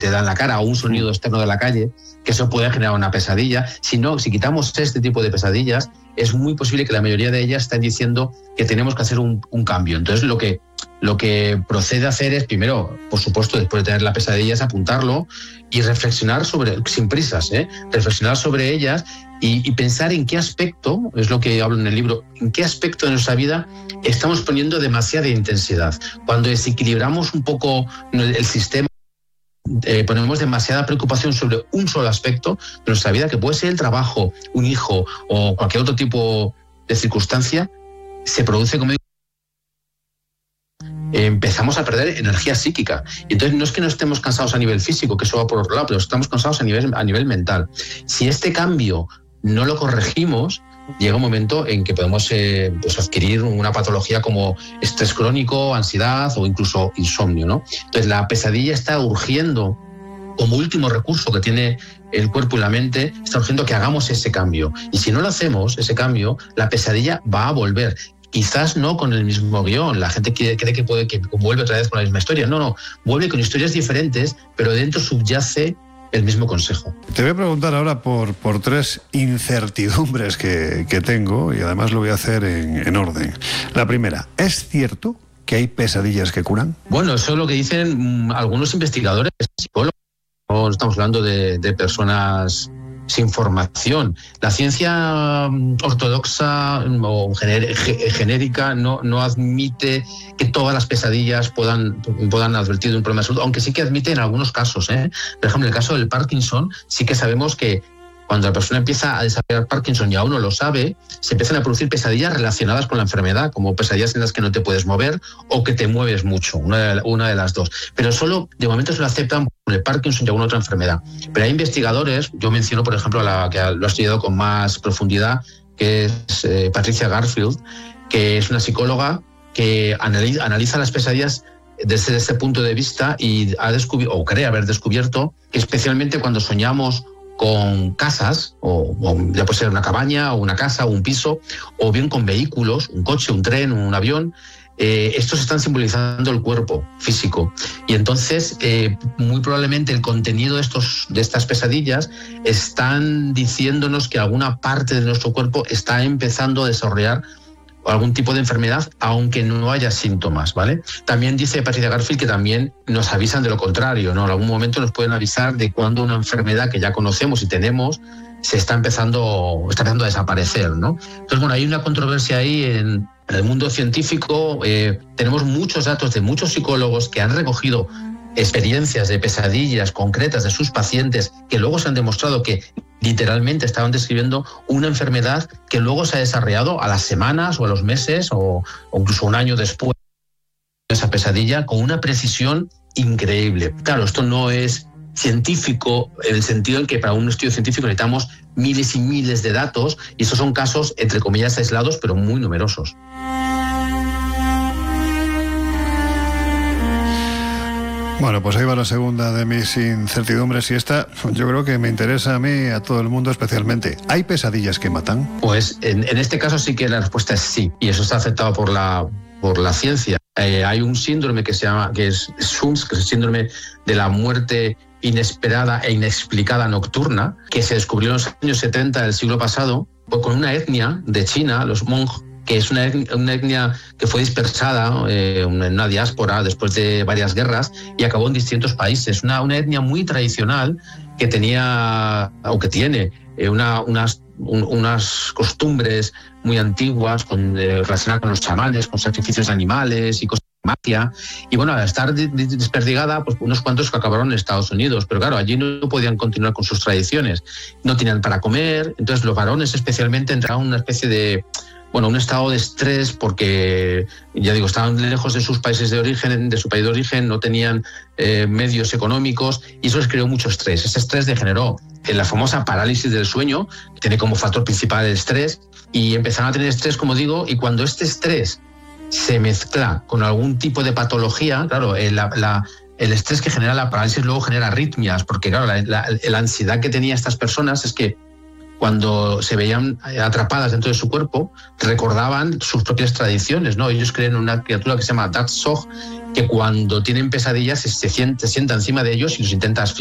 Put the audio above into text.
te da en la cara o un sonido externo de la calle, que eso puede generar una pesadilla. Si quitamos este tipo de pesadillas, es muy posible que la mayoría de ellas estén diciendo que tenemos que hacer un cambio. Entonces lo que procede a hacer es, primero, por supuesto, después de tener la pesadilla, es apuntarlo y reflexionar sin prisas, reflexionar sobre ellas y pensar en qué aspecto, es lo que hablo en el libro, en qué aspecto de nuestra vida estamos poniendo demasiada intensidad. Cuando desequilibramos un poco el sistema, ponemos demasiada preocupación sobre un solo aspecto de nuestra vida, que puede ser el trabajo, un hijo o cualquier otro tipo de circunstancia, se produce, como digo, empezamos a perder energía psíquica. Y entonces no es que no estemos cansados a nivel físico, que eso va por otro lado, pero estamos cansados a nivel mental. Si este cambio no lo corregimos, llega un momento en que podemos adquirir una patología como estrés crónico, ansiedad o incluso insomnio, ¿no? Entonces la pesadilla está urgiendo, como último recurso que tiene el cuerpo y la mente, está urgiendo que hagamos ese cambio. Y si no lo hacemos, ese cambio, la pesadilla va a volver. Quizás no con el mismo guión. La gente cree que vuelve otra vez con la misma historia. No, vuelve con historias diferentes, pero dentro subyace el mismo consejo. Te voy a preguntar ahora por 3 incertidumbres que tengo, y además lo voy a hacer en orden. La primera, ¿es cierto que hay pesadillas que curan? Bueno, eso es lo que dicen algunos investigadores, psicólogos. No estamos hablando de personas sin formación. La ciencia ortodoxa o genérica no admite que todas las pesadillas puedan advertir de un problema de salud, aunque sí que admite en algunos casos. Por ejemplo, en el caso del Parkinson, sí que sabemos que cuando la persona empieza a desarrollar Parkinson y aún no lo sabe, se empiezan a producir pesadillas relacionadas con la enfermedad, como pesadillas en las que no te puedes mover o que te mueves mucho, una de las dos. Pero solo, de momento, se lo aceptan con el Parkinson y alguna otra enfermedad. Pero hay investigadores, yo menciono, por ejemplo, a la que lo ha estudiado con más profundidad, que es Patricia Garfield, que es una psicóloga que analiza las pesadillas desde ese punto de vista y ha descubierto, o cree haber descubierto, que especialmente cuando soñamos con casas, o ya puede ser una cabaña, o una casa, o un piso, o bien con vehículos, un coche, un tren, un avión, estos están simbolizando el cuerpo físico. Y entonces, muy probablemente el contenido de estas pesadillas están diciéndonos que alguna parte de nuestro cuerpo está empezando a desarrollar algún tipo de enfermedad, aunque no haya síntomas, ¿vale? También dice Patricia Garfield que también nos avisan de lo contrario, ¿no? En algún momento nos pueden avisar de cuando una enfermedad que ya conocemos y tenemos está empezando a desaparecer, ¿no? Entonces, bueno, hay una controversia ahí en el mundo científico. Tenemos muchos datos de muchos psicólogos que han recogido experiencias de pesadillas concretas de sus pacientes que luego se han demostrado que literalmente estaban describiendo una enfermedad que luego se ha desarrollado a las semanas o a los meses o incluso un año después de esa pesadilla, con una precisión increíble. Claro, esto no es científico en el sentido en que para un estudio científico necesitamos miles y miles de datos, y estos son casos, entre comillas, aislados, pero muy numerosos. Bueno, pues ahí va la segunda de mis incertidumbres, y esta yo creo que me interesa a mí, a todo el mundo especialmente. ¿Hay pesadillas que matan? Pues en este caso sí que la respuesta es sí, y eso está aceptado por la ciencia. Hay un síndrome que es SUNS, que es el síndrome de la muerte inesperada e inexplicada nocturna, que se descubrió en los años 70 del siglo pasado, pues con una etnia de China, los Hmong, que es una etnia que fue dispersada en una diáspora después de varias guerras y acabó en distintos países. Una etnia muy tradicional que tenía, o que tiene, unas costumbres muy antiguas relacionadas con los chamanes, con sacrificios de animales y cosas de magia. Y bueno, al estar desperdigada, pues unos cuantos que acabaron en Estados Unidos. Pero claro, allí no podían continuar con sus tradiciones. No tenían para comer. Entonces los varones especialmente entraron en una especie de... un estado de estrés porque, ya digo, estaban lejos de sus países de origen, de su país de origen, no tenían medios económicos, y eso les creó mucho estrés. Ese estrés degeneró en la famosa parálisis del sueño, que tiene como factor principal el estrés, y empezaron a tener estrés, como digo, y cuando este estrés se mezcla con algún tipo de patología, claro, el estrés que genera la parálisis luego genera arritmias, porque claro, la ansiedad que tenían estas personas es que cuando se veían atrapadas dentro de su cuerpo, recordaban sus propias tradiciones, ¿no? Ellos creen en una criatura que se llama Datsog, que cuando tienen pesadillas se sienta encima de ellos y los intenta asfixiar.